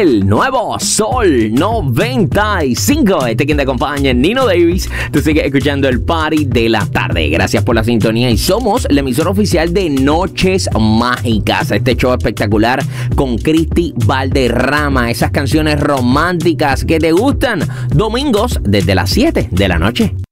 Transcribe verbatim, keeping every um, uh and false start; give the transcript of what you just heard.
el nuevo Sol noventa y cinco. Este quien te acompaña, Nino Davis. Tú sigues escuchando el Party de la Tarde. Gracias por la sintonía y somos la emisora oficial de Noches Mágicas. Este show espectacular con Cristi Valderrama. Esas canciones románticas que te gustan. Domingos desde las siete de la noche.